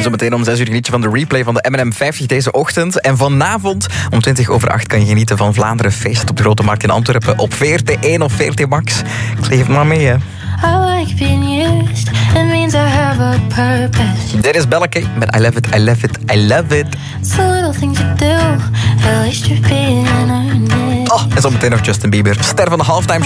Zometeen om 6 uur geniet je van de replay van de M&M 50 deze ochtend. En vanavond om 8:20 kan je genieten van Vlaanderen Feest op de Grote Markt in Antwerpen op VRT1 of VRT Max. Kleef het maar mee, hè. I like being used. It means I have a purpose. Dit is Belleke met I Love It, I Love It, I Love It. It's the little things you do. At least you're being earnest. Oh, en zometeen nog Justin Bieber. Ster van de Halftime